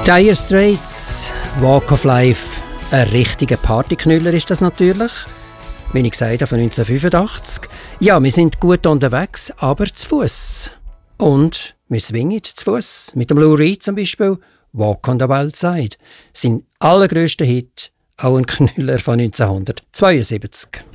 Dire Straits, Walk of Life. Ein richtiger Partyknüller ist das natürlich. Wie ich gesagt habe, von 1985. Ja, wir sind gut unterwegs, aber zu Fuß. Und wir swingen zu Fuß. Mit dem Lou Reed zum Beispiel, Walk on the Wild Side. Sein allergrößter Hit, auch ein Knüller von 1972.